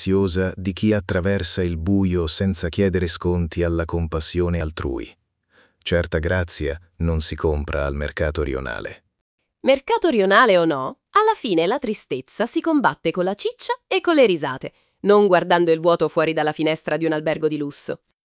silenziosa di chi attraversa il buio senza chiedere sconti alla compassione altrui. Certa grazia non si compra al mercato rionale. Mercato rionale o no, alla fine la tristezza si combatte con la ciccia e con le risate, non guardando il vuoto fuori dalla finestra di un albergo di lusso.